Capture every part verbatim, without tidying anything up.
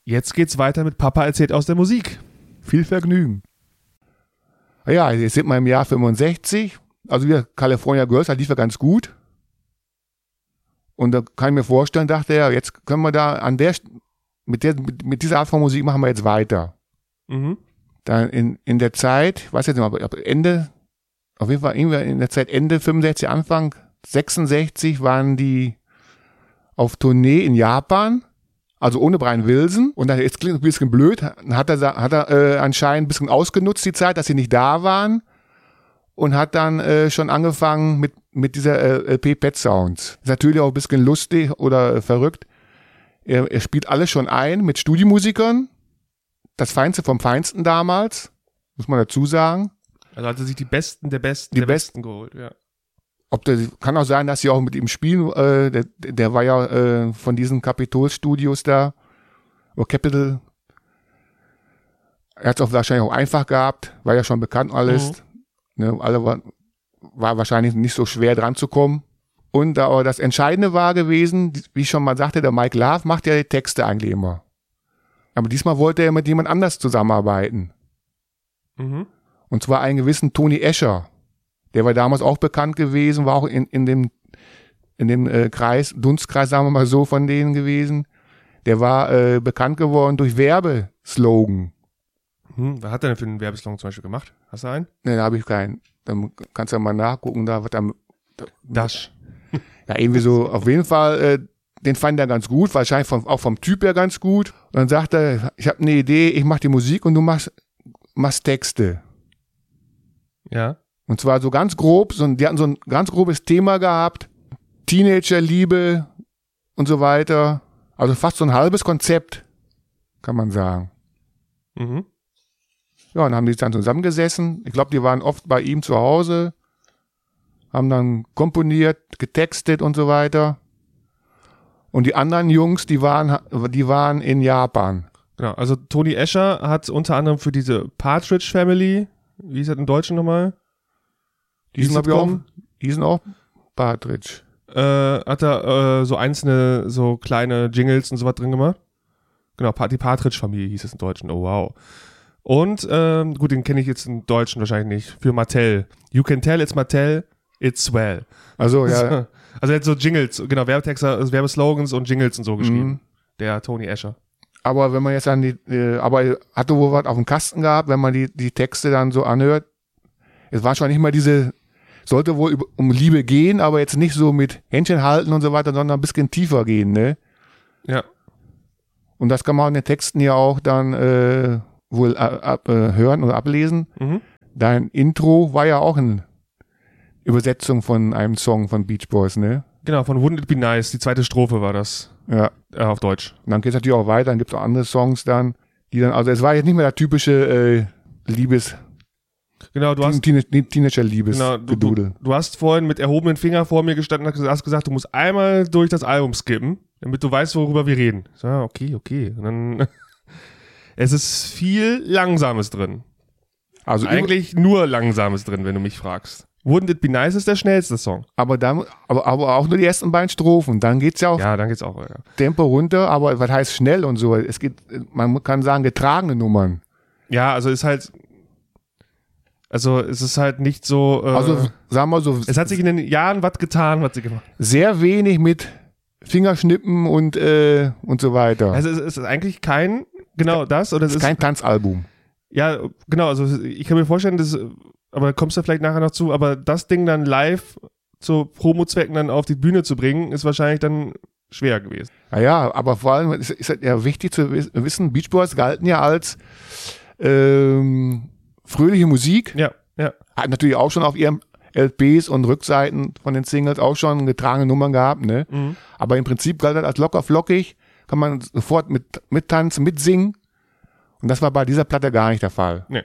Jetzt geht's weiter mit Papa erzählt aus der Musik. Viel Vergnügen. Ja, jetzt sind wir im Jahr fünfundsechzig. Also wieder California Girls, da lief er ganz gut. Und da kann ich mir vorstellen, dachte er, jetzt können wir da an der, mit der, mit, mit dieser Art von Musik machen wir jetzt weiter. Mhm. Dann in, in der Zeit, weiß jetzt nicht, aber Ende, auf jeden Fall in der Zeit Ende fünfundsechzig, Anfang sechsundsechzig waren die auf Tournee in Japan, also ohne Brian Wilson. Und dann, jetzt klingt es ein bisschen blöd, hat er, hat er äh, anscheinend ein bisschen ausgenutzt, die Zeit, dass sie nicht da waren. Und hat dann äh, schon angefangen mit, mit dieser äh, L P Pet Sounds. Ist natürlich auch ein bisschen lustig oder äh, verrückt. Er, er spielt alles schon ein mit Studiomusikern. Das Feinste vom Feinsten damals, muss man dazu sagen. Also hat er sich die Besten der Besten die der Besten Besten geholt, ja. Ob der, kann auch sein, dass sie auch mit ihm spielen. Äh, der, der war ja äh, von diesen Capitol-Studios da. Oder Capital. Er hat es auch wahrscheinlich auch einfach gehabt. War ja schon bekannt alles. Mhm. Ne, alle war, war wahrscheinlich nicht so schwer dran zu kommen. Und aber das Entscheidende war gewesen, wie ich schon mal sagte, der Mike Love macht ja die Texte eigentlich immer. Aber diesmal wollte er mit jemand anders zusammenarbeiten. Mhm. Und zwar einen gewissen Tony Escher. Der war damals auch bekannt gewesen, war auch in, in dem, in dem äh, Kreis, Dunstkreis, sagen wir mal so, von denen gewesen. Der war äh, bekannt geworden durch Werbeslogan. Hm, was hat er denn für einen Werbeslogan zum Beispiel gemacht? Hast du einen? Ne, da habe ich keinen. Dann kannst du ja mal nachgucken, da wird am da, Dash. Ja, irgendwie so, auf jeden Fall, äh, den fand er ganz gut, wahrscheinlich vom, auch vom Typ her ganz gut. Und dann sagt er, ich habe eine Idee, ich mache die Musik und du machst, machst Texte. Ja. Und zwar so ganz grob, so, die hatten so ein ganz grobes Thema gehabt, Teenagerliebe und so weiter. Also fast so ein halbes Konzept, kann man sagen. Mhm. Ja, und haben die dann zusammengesessen. Ich glaube, die waren oft bei ihm zu Hause, haben dann komponiert, getextet und so weiter. Und die anderen Jungs, die waren, die waren in Japan. Genau, also Tony Escher hat unter anderem für diese Partridge Family, wie ist das im Deutschen nochmal? Die sind, glaube ich, auch, die sind auch Partridge. Äh, hat er äh, so einzelne, so kleine Jingles und sowas drin gemacht. Genau, die Partridge-Familie hieß es im Deutschen. Oh, wow. Und, ähm, gut, den kenne ich jetzt im Deutschen wahrscheinlich nicht. Für Mattel. You can tell it's Mattel, it's swell. Also, ja. Also er hat so Jingles, genau, Werbetexte, also Werbeslogans und Jingles und so geschrieben. Mhm. Der Tony Escher. Aber wenn man jetzt an die, äh, aber er hatte wohl was auf dem Kasten gehabt, wenn man die, die Texte dann so anhört. Es war schon nicht mal diese, sollte wohl um Liebe gehen, aber jetzt nicht so mit Händchen halten und so weiter, sondern ein bisschen tiefer gehen, ne? Ja. Und das kann man in den Texten ja auch dann äh, wohl ab, äh, hören oder ablesen. Mhm. Dein Intro war ja auch eine Übersetzung von einem Song von Beach Boys, ne? Genau, von Wouldn't It Be Nice, die zweite Strophe war das. Ja. Äh, auf Deutsch. Und dann geht es natürlich auch weiter, dann gibt es auch andere Songs dann, die dann, also es war jetzt nicht mehr der typische äh, Liebes- Genau, du hast Teenager-Liebes genau, du, du, du hast vorhin mit erhobenen Finger vor mir gestanden und hast gesagt, du musst einmal durch das Album skippen, damit du weißt, worüber wir reden. Ich so, okay, okay. Und dann es ist viel Langsames drin. Also eigentlich nur Langsames drin, wenn du mich fragst. Wouldn't It Be Nice ist der schnellste Song. Aber dann, aber, aber auch nur die ersten beiden Strophen. Dann geht's ja auch. Ja, dann geht's auch. Ja. Tempo runter, aber was heißt schnell und so? Es geht, man kann sagen, getragene Nummern. Ja, also ist halt. Also es ist halt nicht so. Äh, also sagen wir so. Es hat sich in den Jahren was getan, was sie gemacht. Sehr wenig mit Fingerschnippen und äh, und so weiter. Also es ist eigentlich kein genau das oder es ist kein ist, Tanzalbum. Ja, genau. Also ich kann mir vorstellen, das, aber da kommst du vielleicht nachher noch zu. Aber das Ding dann live zu Promo-Zwecken dann auf die Bühne zu bringen, ist wahrscheinlich dann schwer gewesen. Naja, aber vor allem ist, ist ja wichtig zu wissen, Beach Boys galten ja als ähm, fröhliche Musik. Ja, ja. Hat natürlich auch schon auf ihren L Ps und Rückseiten von den Singles auch schon getragene Nummern gehabt, ne? Mhm. Aber im Prinzip galt das als locker flockig, kann man sofort mit mittanzen, mitsingen. Und das war bei dieser Platte gar nicht der Fall. Nee.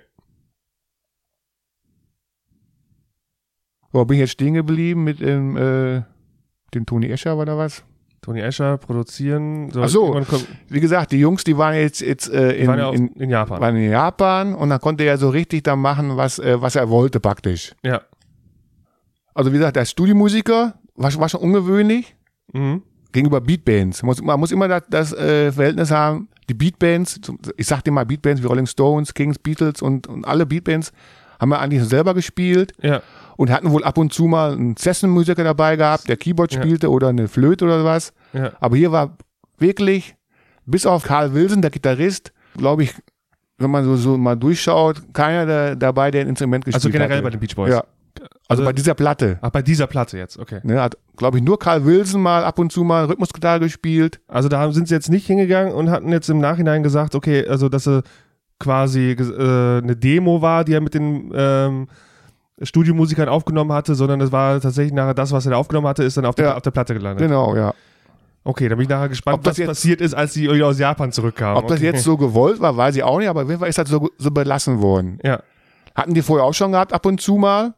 Wo bin ich jetzt stehen geblieben mit dem, äh, dem Tony Escher oder was? Tony Escher produzieren. So, Ach so, wie gesagt, die Jungs, die waren jetzt, jetzt äh, in, waren ja in, in Japan. Waren in Japan und dann konnte er so richtig da machen, was, äh, was er wollte praktisch. Ja. Also wie gesagt, der Studiomusiker war, war schon ungewöhnlich. Mhm. Gegenüber Beatbands. Muss, man muss immer das, das äh, Verhältnis haben, die die Beatbands, ich sag dir mal Beatbands wie Rolling Stones, Kings, Beatles und, und alle Beatbands haben wir eigentlich selber gespielt Ja. und hatten wohl ab und zu mal einen Session-Musiker dabei gehabt, der Keyboard Ja. spielte oder eine Flöte oder was. Ja. Aber hier war wirklich, bis auf Carl Wilson, der Gitarrist, glaube ich, wenn man so, so mal durchschaut, keiner der, dabei, der ein Instrument gespielt Also hat. generell bei den Beach Boys. Ja, also, Also- bei dieser Platte. Ach, bei dieser Platte jetzt, okay. Ne, hat, glaube ich, nur Carl Wilson mal ab und zu mal Rhythmusgitarre gespielt. Also da sind sie jetzt nicht hingegangen und hatten jetzt im Nachhinein gesagt, okay, also dass sie quasi äh, eine Demo war, die er mit den ähm, Studiomusikern aufgenommen hatte, sondern es war tatsächlich nachher das, was er da aufgenommen hatte, ist dann auf der, Ja. auf der Platte gelandet. Genau, ja. Okay, da bin ich nachher gespannt, Ob das was jetzt- passiert ist, als sie aus Japan zurückkamen. Ob das okay. jetzt so gewollt war, weiß ich auch nicht, aber auf jeden Fall ist das so, so belassen worden. Ja, Hatten die vorher auch schon gehabt, ab und zu mal.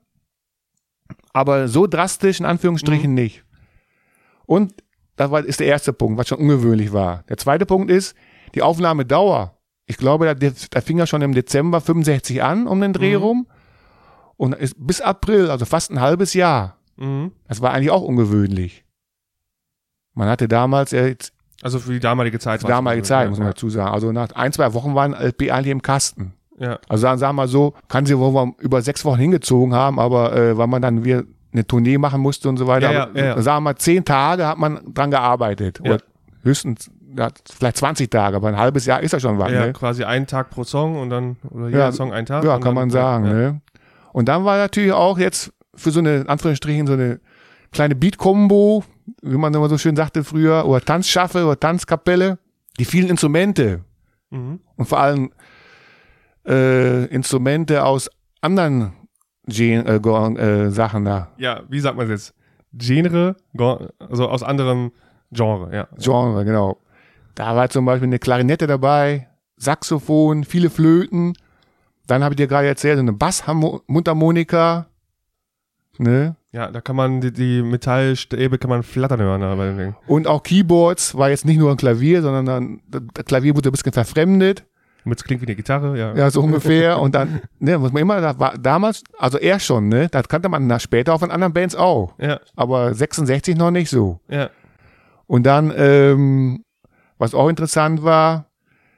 Aber so drastisch, in Anführungsstrichen, Mhm. nicht. Und das war, ist der erste Punkt, was schon ungewöhnlich war. Der zweite Punkt ist, die Aufnahmedauer. Ich glaube, da, da fing er schon im Dezember fünfundsechzig an, um den Dreh Mhm. rum. Und ist bis April, also fast ein halbes Jahr. mhm. Das war eigentlich auch ungewöhnlich. Man hatte damals, ja, jetzt, Also für die damalige Zeit. die damalige war's. Zeit, ja, muss man ja. dazu sagen. Also nach ein, zwei Wochen waren L P eigentlich im Kasten. Ja, Also sagen, sagen wir mal so, kann sie wohl mal über sechs Wochen hingezogen haben, aber äh, weil man dann wieder eine Tournee machen musste und so weiter. Ja, aber, ja, ja. Sagen wir mal, zehn Tage hat man dran gearbeitet. Ja. Oder höchstens, ja, vielleicht zwanzig Tage, aber ein halbes Jahr ist ja schon was. ja Ne? quasi einen Tag pro Song und dann, oder jeder Ja, Song einen Tag. Ja, und kann dann, man sagen. Ja, Ne? Und dann war natürlich auch jetzt für so eine, in Anführungsstrichen, so eine kleine Beat-Kombo, wie man immer so schön sagte früher, oder Tanzschaffe oder Tanzkapelle, die vielen Instrumente. Mhm. Und vor allem äh, Instrumente aus anderen Gen äh, Go- äh, Sachen da, ja, wie sagt man das jetzt? Genre, Go- also aus anderem Genre, ja. Genre, genau. Da war zum Beispiel eine Klarinette dabei, Saxophon, viele Flöten. Dann habe ich dir gerade erzählt, so eine Bassmundharmonika. Ne? Ja, da kann man die, die Metallstäbe kann man flattern hören. Da bei dem Ding. Und auch Keyboards, war jetzt nicht nur ein Klavier, sondern dann, das Klavier wurde ein bisschen verfremdet. Damit es klingt wie eine Gitarre, ja. Ja, so ungefähr. Und dann, ne, muss man immer, das war damals, also er schon, ne, das kannte man nach später auch von anderen Bands auch. Ja, Aber sechsundsechzig noch nicht so. ja. Und dann, ähm, was auch interessant war,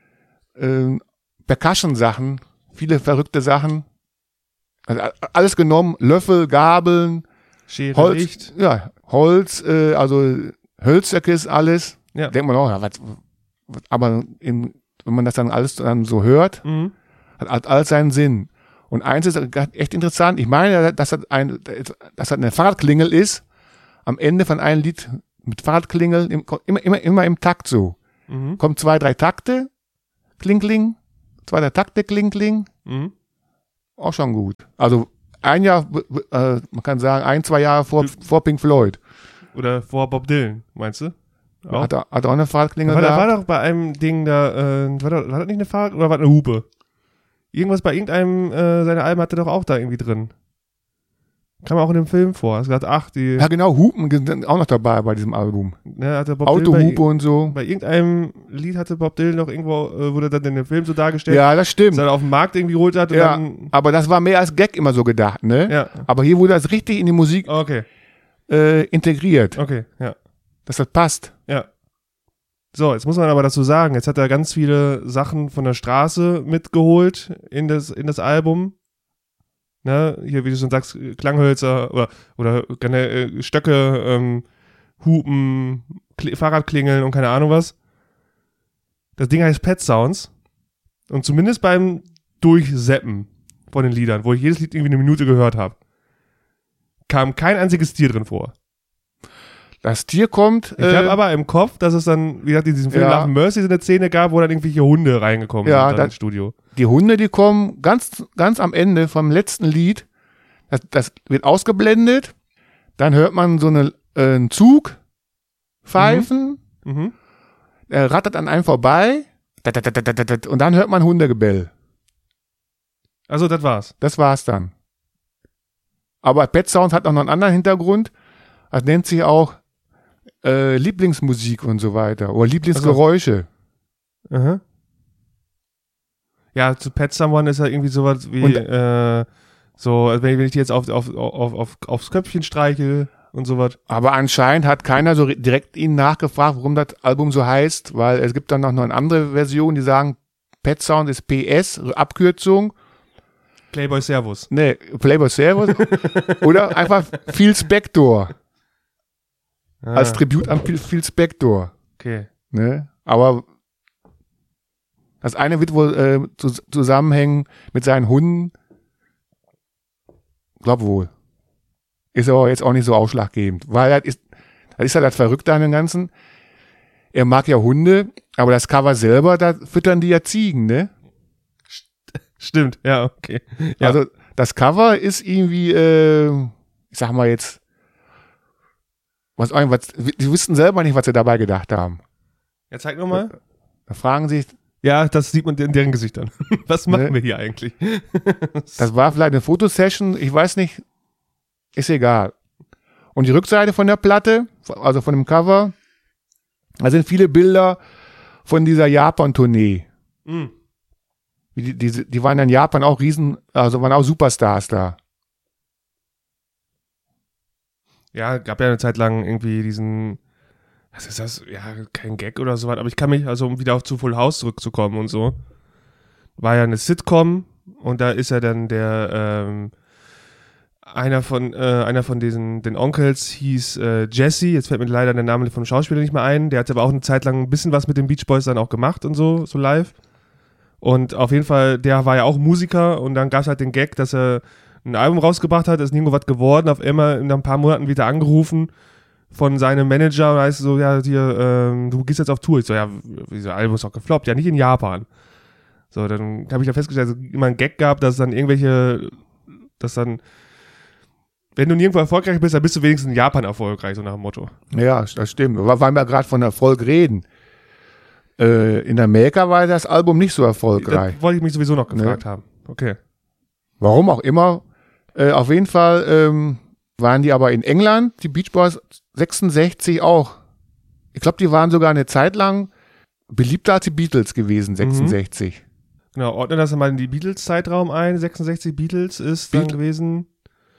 ähm, Percussion-Sachen, viele verrückte Sachen. Also a- alles genommen, Löffel, Gabeln, Schere, Holz, Licht. ja, Holz, äh, also Hölzerkiss, alles. Ja. Denkt man auch, ja, was, was, aber in, wenn man das dann alles dann so hört, Mhm. hat, hat alles seinen Sinn. Und eins ist echt interessant, ich meine, dass das, ein, dass das eine Fahrradklingel ist, am Ende von einem Lied mit Fahrradklingel, im, immer, immer, immer im Takt so. Mhm. Kommt zwei, drei Takte, kling, kling, zwei, drei Takte, kling, kling, Mhm. auch schon gut. Also ein Jahr, äh, man kann sagen, ein, zwei Jahre vor, vor Pink Floyd. Oder vor Bob Dylan, meinst du? Auch? Hat er, hat er auch eine Fahrradklingel war, da, gehabt? war doch bei einem Ding da, äh, war, da, war das nicht eine Fahrrad oder war das eine Hupe? Irgendwas bei irgendeinem äh, seiner Alben hatte doch auch da irgendwie drin. Kam auch in dem Film vor. Hast gesagt, ach, die. Ja genau, Hupen sind auch noch dabei bei diesem Album. Ne, hatte Bob Autohupe Dylan und so. bei, bei irgendeinem Lied hatte Bob Dylan noch irgendwo, äh, wurde dann in dem Film so dargestellt, Ja, das dass stimmt. er dann auf dem Markt irgendwie geholt hat und Ja, dann. aber das war mehr als Gag immer so gedacht, ne? Ja, Aber hier wurde das richtig in die Musik okay, äh, integriert, okay, ja, dass das passt. ja. So, jetzt muss man aber dazu sagen, jetzt hat er ganz viele Sachen von der Straße mitgeholt in das, in das Album. Ne, hier, wie du schon sagst, Klanghölzer oder, oder äh, Stöcke, ähm, Hupen, Kli- Fahrradklingeln und keine Ahnung was. Das Ding heißt Pet Sounds. Und zumindest beim Durchseppen von den Liedern, wo ich jedes Lied irgendwie eine Minute gehört habe, kam kein einziges Tier drin vor. Das Tier kommt. Ich habe aber im Kopf, dass es dann, wie gesagt, in diesem Film Ja. Love and Mercy so eine Szene gab, wo dann irgendwelche Hunde reingekommen Ja, sind dann das- ins Studio. Die Hunde, die kommen ganz, ganz am Ende vom letzten Lied. Das, das wird ausgeblendet. Dann hört man so eine, äh, einen Zug pfeifen. Mhm. Er rattert an einem vorbei. Und dann hört man Hundegebell. Also, das war's. Das war's dann. Aber Pet Sounds hat auch noch einen anderen Hintergrund. Das nennt sich auch äh, Lieblingsmusik und so weiter. Oder Lieblingsgeräusche. Aha. Ja, zu Pet Someone ist ja irgendwie sowas wie, Und- äh, so, also wenn ich, wenn ich die jetzt auf, auf, auf, auf, aufs Köpfchen streichel und sowas. Aber anscheinend hat keiner so direkt ihn nachgefragt, warum das Album so heißt, weil es gibt dann noch eine andere Version, die sagen, Pet Sound ist P S, Abkürzung. Playboy Servus. Nee, Playboy Servus. Oder einfach Phil Spector. Ah, Als Tribut an Phil, Phil Spector. okay. Ne? Aber das eine wird wohl äh, zu, zusammenhängen mit seinen Hunden. Glaub wohl. Ist aber jetzt auch nicht so ausschlaggebend. Weil das ist, das ist ja das Verrückte an dem Ganzen. Er mag ja Hunde, aber das Cover selber, da füttern die ja Ziegen, ne? Stimmt, ja, okay. Ja. Also das Cover ist irgendwie, äh, ich sag mal jetzt, was, was, die wüssten selber nicht, was sie dabei gedacht haben. Ja, zeig nochmal. Da fragen sich, Ja, das sieht man in deren Gesichtern. Was machen Ne? wir hier eigentlich? das war vielleicht eine Fotosession, ich weiß nicht, ist egal. Und die Rückseite von der Platte, also von dem Cover, da sind viele Bilder von dieser Japan-Tournee. Mhm. Die, die, die waren in Japan auch riesen, also waren auch Superstars da. Ja, gab ja eine Zeit lang irgendwie diesen, was ist das? Ja, kein Gag oder so was, aber ich kann mich, also um wieder auf zu Full House zurückzukommen und so, war ja eine Sitcom und da ist ja dann der, ähm, einer von, äh, einer von diesen, den Onkels hieß äh, Jesse, jetzt fällt mir leider der Name vom Schauspieler nicht mehr ein, der hat aber auch eine Zeit lang ein bisschen was mit den Beach Boys dann auch gemacht und so, so live. Und auf jeden Fall, der war ja auch Musiker und dann gab es halt den Gag, dass er ein Album rausgebracht hat, ist nirgendwo was geworden, auf einmal in ein paar Monaten wieder angerufen von seinem Manager und heißt so, ja, hier, ähm, du gehst jetzt auf Tour. Ich so, ja, dieses Album ist doch gefloppt, ja, nicht in Japan. So, dann habe ich ja festgestellt, dass es immer einen Gag gab, dass dann irgendwelche, dass dann, wenn du nirgendwo erfolgreich bist, dann bist du wenigstens in Japan erfolgreich, so nach dem Motto. Ja, das stimmt. Weil weil wir gerade von Erfolg reden. Äh, in Amerika war das Album nicht so erfolgreich. Das wollte ich mich sowieso noch gefragt haben. Okay. Warum auch immer. Äh, auf jeden Fall ähm, waren die aber in England, die Beach Boys sechsundsechzig auch. Ich glaube, die waren sogar eine Zeit lang beliebter als die Beatles gewesen, sechsundsechzig. Genau, ordne das mal in die Beatles-Zeitraum ein. sechsundsechzig Beatles ist dann Beat- gewesen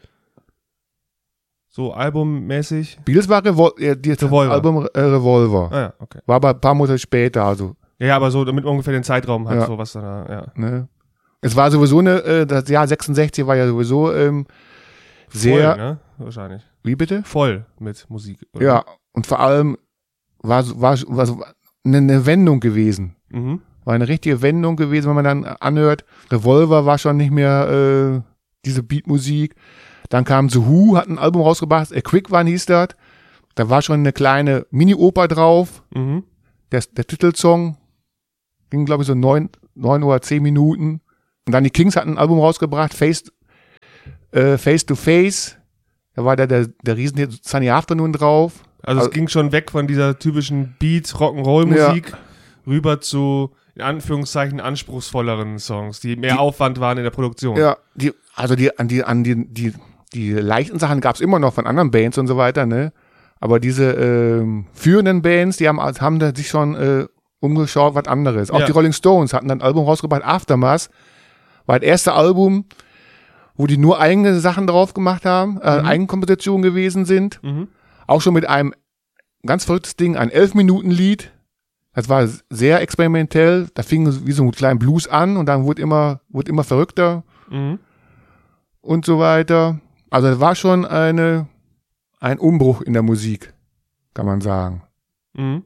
so albummäßig. Beatles war Revol äh, die Revolver. Album äh, Revolver. Ah ja, okay. War aber ein paar Monate später, also. Ja, ja, aber so damit man ungefähr den Zeitraum hat, Ja. so was da, ja. Ne? Es war sowieso eine, äh, das Jahr sechsundsechzig war ja sowieso ähm, sehr. Voll, ne? Wahrscheinlich. Wie bitte? Voll mit Musik. Oder? Ja, und vor allem war, war, war so eine, eine Wendung gewesen. Mhm. War eine richtige Wendung gewesen, wenn man dann anhört. Revolver war schon nicht mehr äh, diese Beatmusik. Dann kam The Who, hat ein Album rausgebracht, A Quick One hieß das. Da war schon eine kleine Mini-Oper drauf. Mhm. Der, der Titelsong ging, glaube ich, so neun, neun oder zehn Minuten. Und dann die Kings hatten ein Album rausgebracht, Face, äh, Face to Face. Da war da der, der Riesenhit Sunny Afternoon drauf. Also, Also- es ging schon weg von dieser typischen Beat-Rock'n'Roll-Musik rüber zu, in Anführungszeichen, anspruchsvolleren Songs, die mehr Die- Aufwand waren in der Produktion. Ja, die, also die, an die, an die, die, die leichten Sachen gab es immer noch von anderen Bands und so weiter, ne? Aber diese ähm, führenden Bands, die haben, haben da sich schon äh, umgeschaut, was anderes. Auch Ja. die Rolling Stones hatten dann ein Album rausgebracht, Aftermath, war das erste Album, wo die nur eigene Sachen drauf gemacht haben, äh, Mhm. Eigenkompositionen gewesen sind. Mhm. Auch schon mit einem ganz verrücktes Ding, ein elf-Minuten-Lied. Das war sehr experimentell. Da fing es wie so ein kleiner Blues an und dann wurde immer, wurde immer verrückter Mhm. und so weiter. Also es war schon eine, ein Umbruch in der Musik, kann man sagen. Mhm.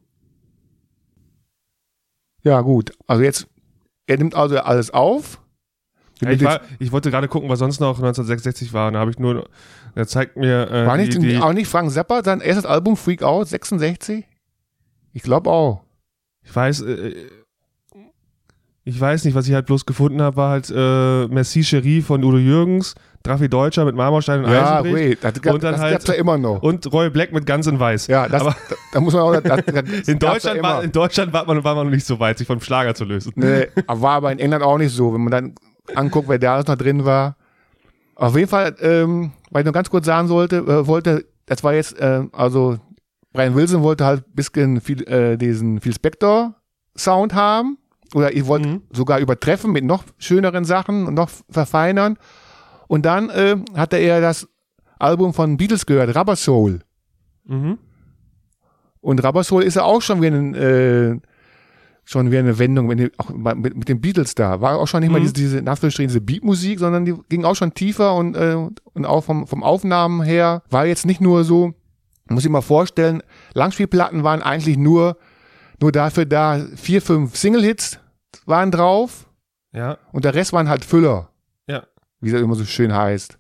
Ja gut, also jetzt, er nimmt also alles auf. Ja, ich, war, ich wollte gerade gucken, was sonst noch neunzehnhundertsechsundsechzig war. Und da habe ich nur, da zeigt mir äh, war nicht, die, die, auch nicht Frank Zappa, sein erstes Album Freak Out, sechsundsechzig? Ich glaube auch. ich weiß, äh, ich weiß nicht, was ich halt bloß gefunden habe, war halt äh, Merci Cherie von Udo Jürgens, Draffi Deutscher mit Marmorstein und Ja, Eisenbrich wait, das, gab, und dann das halt- gab's ja immer noch. und Roy Black mit Ganz in Weiß. Ja, das, Aber da, da muss man auch, das, das, das in, gab's ja Deutschland immer. war, in Deutschland war man, war man noch nicht so weit, sich vom Schlager zu lösen. Nee, war aber in England auch nicht so, wenn man dann anguckt, wer da alles noch drin war. Auf jeden Fall, ähm, weil ich noch ganz kurz sagen sollte, äh, wollte, das war jetzt, äh, also Brian Wilson wollte halt ein bisschen viel, äh, diesen Phil Spector Sound haben oder ich wollte Mhm. sogar übertreffen mit noch schöneren Sachen und noch verfeinern und dann äh, hatte er das Album von Beatles gehört, Rubber Soul. Mhm. Und Rubber Soul ist ja auch schon wie ein, äh, schon wie eine Wendung, wenn die, auch mit, mit den Beatles da. War auch schon nicht Mhm. mal diese, diese, in Anführungsstrichen, diese Beatmusik, sondern die ging auch schon tiefer und, äh, und auch vom, vom Aufnahmen her war jetzt nicht nur so, muss ich mal vorstellen, Langspielplatten waren eigentlich nur, nur dafür da, vier, fünf Single-Hits waren drauf Ja. und der Rest waren halt Füller, Ja. wie das immer so schön heißt.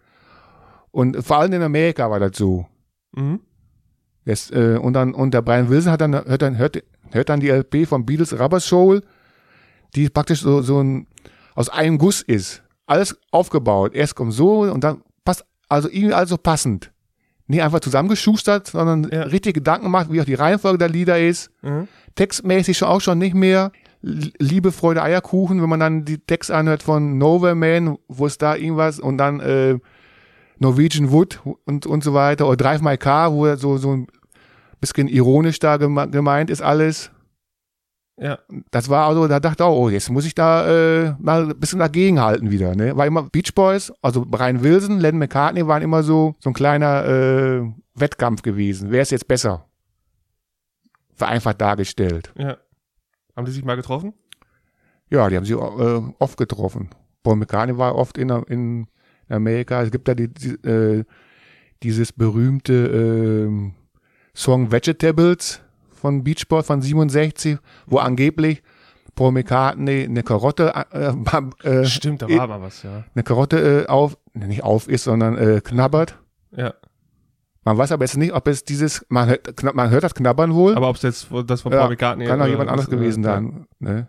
Und vor allem in Amerika war das so. Mhm. Das, äh, und dann, und der Brian Wilson hat dann, hört dann, hört, hört dann die L P von Beatles Rubber Soul, die praktisch so, so ein, aus einem Guss ist. Alles aufgebaut. Erst kommt so und dann passt, also irgendwie also passend. Nicht einfach zusammengeschustert, sondern Ja. richtig Gedanken macht, wie auch die Reihenfolge der Lieder ist. Mhm. Textmäßig schon auch schon nicht mehr. L- Liebe, Freude, Eierkuchen, wenn man dann die Texte anhört von Nowhere Man, wo es da irgendwas und dann, äh, Norwegian Wood und, und so weiter, oder Drive My Car, wo so, so ein bisschen ironisch da geme- gemeint ist alles. Ja. Das war also, da dachte ich auch, oh, jetzt muss ich da äh, mal ein bisschen dagegenhalten wieder, ne? War immer Beach Boys, also Brian Wilson, Lennon McCartney waren immer so, so ein kleiner äh, Wettkampf gewesen. Wer ist jetzt besser? Vereinfacht dargestellt. Ja. Haben die sich mal getroffen? Ja, die haben sich äh, oft getroffen. Paul McCartney war oft in, in Amerika. Es gibt da die, die, äh, dieses berühmte äh, Song Vegetables von Beach Boys von siebenundsechzig, wo angeblich Paul McCartney eine Karotte äh, äh, Stimmt, da war mal was, ja. eine Karotte äh, auf, nicht auf ist, sondern äh, knabbert. Ja. Man weiß aber jetzt nicht, ob es dieses, man hört, kna- man hört das Knabbern wohl. Aber ob es jetzt das von Ja, Paul McCartney kann auch äh, jemand was, anderes gewesen äh, sein. Ne?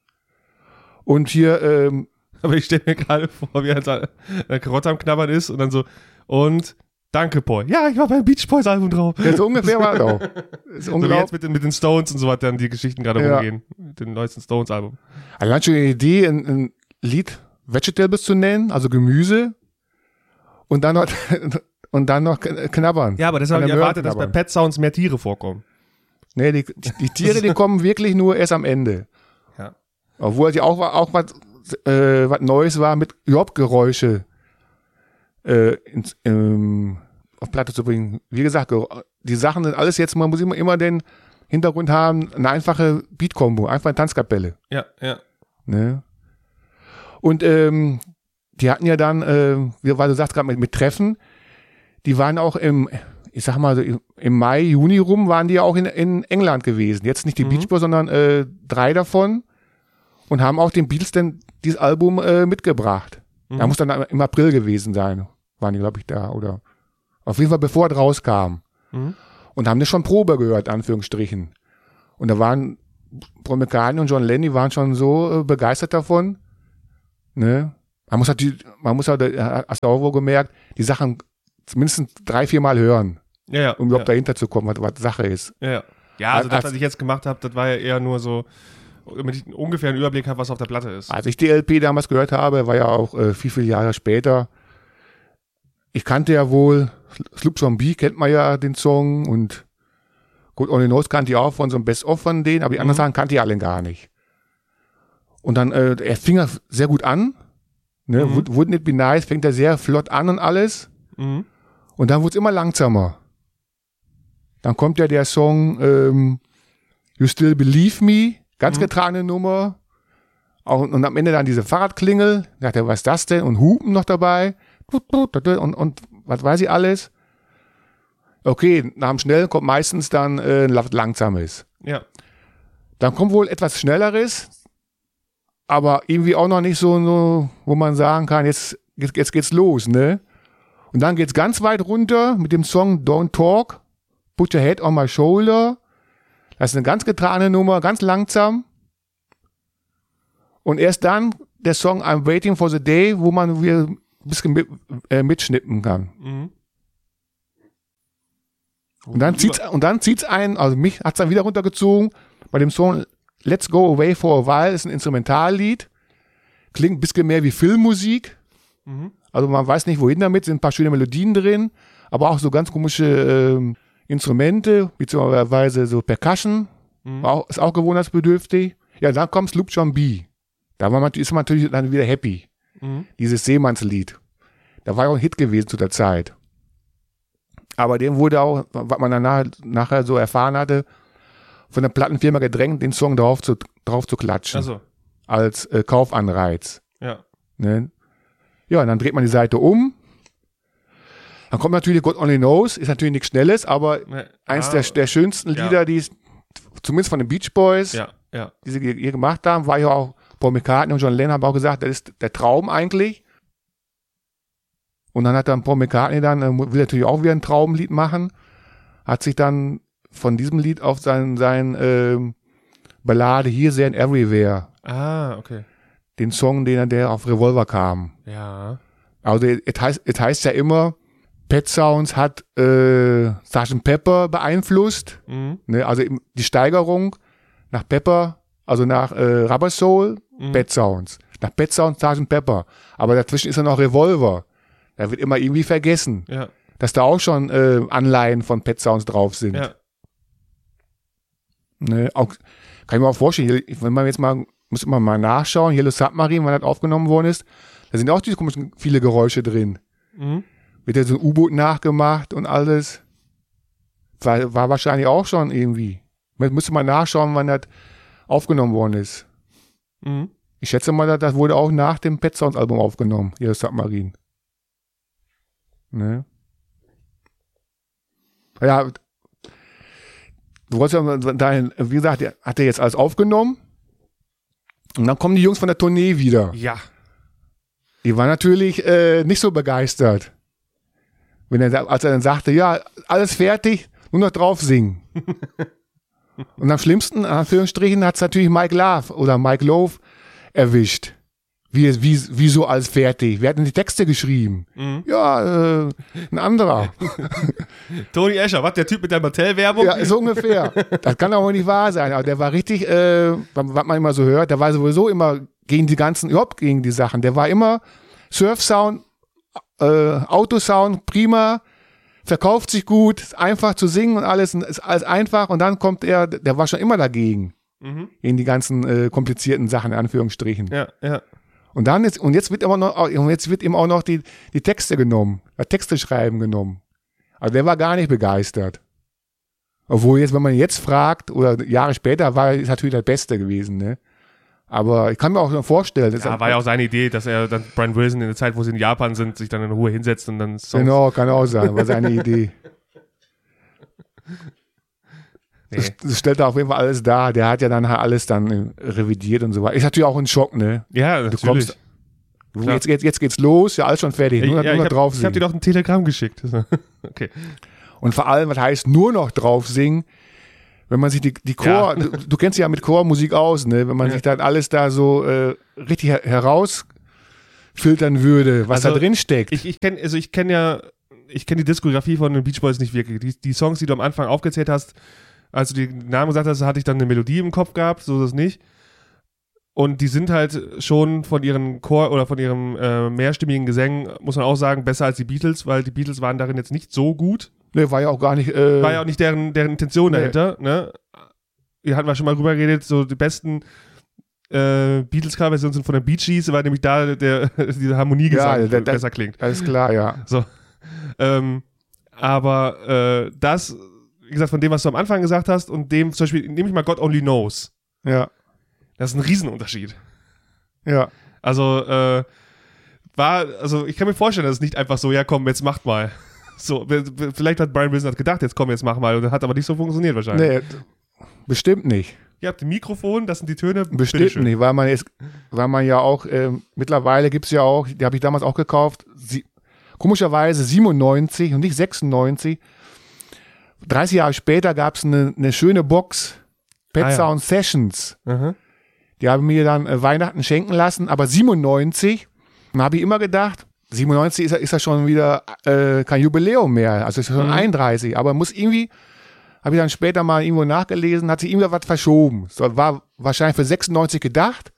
Und hier, ähm, Aber ich stelle mir gerade vor, wie er halt eine Karotte am Knabbern ist und dann so, und danke, Paul. Ja, ich war beim Beach Boys Album drauf. ja, so ungefähr war es auch. Ist So wie unglaublich. jetzt mit den, mit den Stones und so weiter, dann die Geschichten gerade Ja. rumgehen. Mit dem neuesten Stones Album. Allein schon die Idee, ein, ein Lied Vegetables zu nennen, also Gemüse, und dann noch, und dann noch knabbern. Ja, aber deshalb An habe ich der erwartet, dass bei Möhren Pet Sounds mehr Tiere vorkommen. Nee, die, die, die Tiere, die kommen wirklich nur erst am Ende. Ja. Obwohl sie auch, auch was, äh, was Neues war mit Jobgeräusche äh, ins, ähm, auf Platte zu bringen. Wie gesagt, die Sachen sind alles jetzt, man muss immer, immer den Hintergrund haben, eine einfache Beat-Kombo, einfach eine Tanzkapelle. Ja, ja. Ne? Und ähm, die hatten ja dann, äh, wie weil du sagst gerade mit, mit Treffen, die waren auch im, ich sag mal so, im Mai, Juni rum, waren die ja auch in, in England gewesen. Jetzt nicht die Mhm. Beach Boys, sondern äh, drei davon und haben auch den Beatles dann dieses Album äh, mitgebracht. Mhm. Da muss dann im April gewesen sein, waren die, glaube ich, da. Oder auf jeden Fall, bevor es rauskam. Mhm. Und haben das schon Probe gehört, Anführungsstrichen. Und da waren Paul McCartney und John Lennon, die waren schon so äh, begeistert davon. Ne? Man muss halt, die, man muss halt, äh, hast du auch wohl gemerkt, die Sachen mindestens drei, vier Mal hören, Ja, ja. um überhaupt ja. dahinter zu kommen, was, was Sache ist. Ja, ja. Ja, also das, Als- was ich jetzt gemacht habe, das war ja eher nur so, damit ich ungefähr einen Überblick habe, was auf der Platte ist. Als ich die L P damals gehört habe, war ja auch äh, viel, viele Jahre später. Ich kannte ja wohl, Sloop Zombie kennt man ja den Song und Good Only Knows kannte ich auch von so einem Best-of von denen, aber die anderen Mhm. Sachen kannte ich alle gar nicht. Und dann, äh, er fing ja sehr gut an, ne, Mhm. Would- Wouldn't It Be Nice, fängt er sehr flott an und alles. Mhm. Und dann wurde es immer langsamer. Dann kommt ja der Song ähm, You Still Believe Me, ganz Mhm. getragene Nummer. Auch, und am Ende dann diese Fahrradklingel. Da dachte er, was ist das denn? Und Hupen noch dabei. Und, und was weiß ich alles. Okay, nach dem Schnellen kommt meistens dann äh, ein Langsames. Ja. Dann kommt wohl etwas Schnelleres, aber irgendwie auch noch nicht so, so wo man sagen kann, jetzt, jetzt, jetzt geht's los, ne? Und dann geht's ganz weit runter mit dem Song Don't Talk, Put Your Head on My Shoulder. Das ist eine ganz getragene Nummer, ganz langsam. Und erst dann der Song I'm Waiting for the Day, wo man wieder ein bisschen mit, äh, mitschnippen kann. Mhm. Und dann zieht's, und dann zieht's einen, also mich hat's dann wieder runtergezogen, bei dem Song Let's Go Away for a While ist ein Instrumentallied. Klingt ein bisschen mehr wie Filmmusik. Mhm. Also man weiß nicht, wohin damit, sind ein paar schöne Melodien drin, aber auch so ganz komische ähm, Instrumente, beziehungsweise so Percussion, Mhm. auch, ist auch gewohnheitsbedürftig. Ja, dann kommt Sloop John B. Da war man, ist man natürlich dann wieder happy. Mhm. Dieses Seemannslied. Da war ja auch ein Hit gewesen zu der Zeit. Aber dem wurde auch, was man dann nachher, nachher so erfahren hatte, von der Plattenfirma gedrängt, den Song drauf zu, drauf zu klatschen. Ach so. Als äh, Kaufanreiz. Ja. Ne? Ja, und dann dreht man die Seite um. Dann kommt natürlich God Only Knows, ist natürlich nichts Schnelles, aber Ja. eins Ah, der, der schönsten ja. Lieder, die es, zumindest von den Beach Boys, Ja, ja. die sie hier gemacht haben, war ja auch, Paul McCartney und John Lennon haben auch gesagt, das ist der Traum eigentlich. Und dann hat dann Paul McCartney dann, äh, will natürlich auch wieder ein Traumlied machen, hat sich dann von diesem Lied auf sein, sein ähm, Ballade Here, There and Everywhere, Ah, okay. den Song, den der auf Revolver kam. Ja. Also es heißt, es heißt ja immer, Pet Sounds hat äh, Sergeant Pepper beeinflusst. Mhm. Ne? Also im- die Steigerung nach Pepper, also nach äh, Rubber Soul, Mhm. Pet Sounds. Nach Pet Sounds Sergeant Pepper. Aber dazwischen ist ja noch Revolver. Da wird immer irgendwie vergessen, Ja. dass da auch schon äh, Anleihen von Pet Sounds drauf sind. Ja. Ne? Auch, kann ich mir auch vorstellen, hier- wenn man jetzt mal, muss man mal nachschauen, Yellow Submarine, wann das aufgenommen worden ist, da sind auch diese komischen viele Geräusche drin. Mhm. Wird ja so ein U-Boot nachgemacht und alles. War, war wahrscheinlich auch schon irgendwie. Man müsste mal nachschauen, wann das aufgenommen worden ist. Mhm. Ich schätze mal, das wurde auch nach dem Pet Sounds Album aufgenommen, Yellow Submarine. Ne? Ja, du wolltest ja dahin, wie gesagt, der hat er jetzt alles aufgenommen. Und dann kommen die Jungs von der Tournee wieder. Ja. Die waren natürlich äh, nicht so begeistert. Wenn er, als er dann sagte, ja, alles fertig, nur noch drauf singen. Und am schlimmsten, in Anführungsstrichen, hat es natürlich Mike Love oder Mike Love erwischt. Wie, wie, wieso alles fertig? Wer hat denn die Texte geschrieben? Mhm. Ja, äh, ein anderer. Tony Escher, was, der Typ mit der Mattel-Werbung? Ja, so ungefähr. Das kann auch nicht wahr sein. Aber der war richtig, äh, was man immer so hört, der war sowieso immer gegen die ganzen, überhaupt gegen die Sachen. Der war immer Surf-Sound, äh, Autosound, prima, verkauft sich gut, ist einfach zu singen und alles, ist alles einfach. Und dann kommt er, der war schon immer dagegen. Mhm. Gegen die ganzen äh, komplizierten Sachen, in Anführungsstrichen. Ja, ja. Und dann jetzt, und jetzt wird immer noch, und jetzt wird ihm auch noch die, die Texte genommen, das Texte schreiben genommen. Also der war gar nicht begeistert. Obwohl jetzt, wenn man jetzt fragt, oder Jahre später, war ist natürlich das Beste gewesen, ne? Aber ich kann mir auch noch vorstellen. Das Ja, war ja auch seine Idee, dass er dann Brian Wilson in der Zeit, wo sie in Japan sind, sich dann in Ruhe hinsetzt und dann Songs. Genau, kann auch sein, war seine Idee. Nee. Das, das stellt er auf jeden Fall alles dar. Der hat ja dann halt alles dann äh, revidiert und so weiter. Ist natürlich auch ein Schock, ne? Ja, Du natürlich. kommst, Klar. jetzt, jetzt, jetzt geht's los, ja, alles schon fertig, nur, noch- ja, nur noch ich drauf hab, ich hab dir singen. doch ein Telegramm geschickt. Okay. Und vor allem, was heißt nur noch drauf singen, wenn man sich die, die Chor, Ja. du, du kennst dich ja mit Chormusik aus, ne? Wenn man Ja. sich dann alles da so äh, richtig her herausfiltern würde, was Also, da drin steckt. Ich, ich kenne also ich kenn ja, ich kenne die Diskografie von den Beach Boys nicht wirklich. Die, die Songs, die du am Anfang aufgezählt hast, als du die Namen gesagt hast, hatte ich dann eine Melodie im Kopf gehabt, so ist es nicht. Und die sind halt schon von ihren Chor oder von ihrem äh, mehrstimmigen Gesängen, muss man auch sagen, besser als die Beatles, weil die Beatles waren darin jetzt nicht so gut. Ne, war ja auch gar nicht. Äh, War ja auch nicht deren, deren Intention Nee. dahinter. Ne? Wir hatten wir schon mal drüber geredet, so die besten äh, Beatles-Cover-Versionen sind von den Bee Gees, weil nämlich da der, diese Harmoniegesang Ja, da- da- besser klingt. alles klar, ja. So. Ähm, aber äh, das, wie gesagt, von dem, was du am Anfang gesagt hast und dem, zum Beispiel, nehme ich mal God Only Knows. Ja, Das ist ein Riesenunterschied. ja. Also, äh, war, also ich kann mir vorstellen, dass es nicht einfach so, ja komm, jetzt macht mal. So, vielleicht hat Brian Wilson gedacht, jetzt komm, jetzt mach mal. Und hat aber nicht so funktioniert wahrscheinlich. Nee, bestimmt nicht. Ihr habt ein Mikrofon, das sind die Töne. Bestimmt bitteschön. nicht, weil man jetzt, weil man ja auch, ähm, mittlerweile gibt's ja auch, die habe ich damals auch gekauft, sie, komischerweise siebenundneunzig und nicht sechsundneunzig. dreißig Jahre später gab's eine, eine schöne Box, Pet Ah, ja. Sound Sessions. Aha. Die haben mir dann äh, Weihnachten schenken lassen, aber siebenundneunzig. Und habe ich immer gedacht, siebenundneunzig ist ja, ist ja schon wieder äh, kein Jubiläum mehr, also ist ja schon Mhm. einunddreißig, aber muss irgendwie, habe ich dann später mal irgendwo nachgelesen, hat sich irgendwie was verschoben. So, war wahrscheinlich für sechsundneunzig gedacht,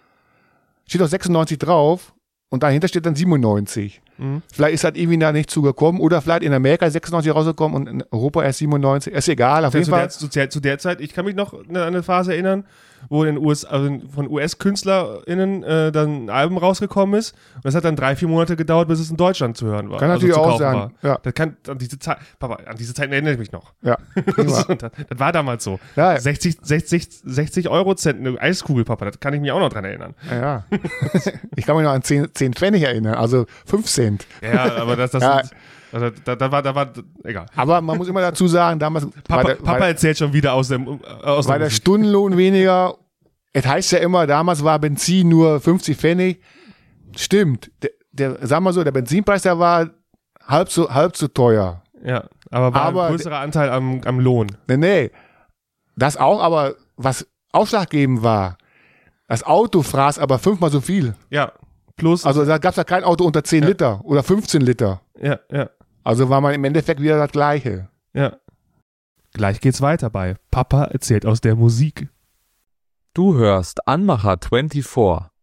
steht auch sechsundneunzig drauf und dahinter steht dann siebenundneunzig. Mhm. Vielleicht ist das irgendwie da nicht zugekommen oder vielleicht in Amerika sechsundneunzig rausgekommen und in Europa erst siebenundneunzig. Ist egal, auf Zu jeden der, Fall. zu, der, zu der Zeit, ich kann mich noch an eine Phase erinnern, wo in den U S, also von U S-KünstlerInnen äh, dann ein Album rausgekommen ist. Und das hat dann drei, vier Monate gedauert, bis es in Deutschland zu hören war. Kann also natürlich zu auch kaufen sein. War. Ja. Das kann, an diese Zeit, Papa, an diese Zeit erinnere ich mich noch. Ja. das, das, das war damals so. Ja. sechzig, sechzig, sechzig Euro Cent eine Eiskugel, Papa, das kann ich mich auch noch dran erinnern. Ja, ja. Ich kann mich noch an zehn, zehn Pfennig erinnern, also fünf Cent. Ja, aber das, das Ja. Sind, also, da, da war, da war, egal. Aber man muss immer dazu sagen, damals Papa, war der, Papa war, erzählt schon wieder aus dem, aus war der der Musik. Stundenlohn weniger. Es heißt ja immer, damals war Benzin nur fünfzig Pfennig. Stimmt. Der, der, sagen wir so, der Benzinpreis, der war halb so, halb so teuer. Ja, aber war Aber ein größerer Anteil am, am Lohn. Nee, nee. Das auch, aber was ausschlaggebend war, das Auto fraß aber fünfmal so viel. Ja, plus. Also da gab es ja kein Auto unter zehn Ja. Liter oder fünfzehn Liter. Ja, ja, Also war man im Endeffekt wieder das Gleiche. ja. Gleich geht's weiter bei Papa erzählt aus der Musik. Du hörst Anmacher vierundzwanzig.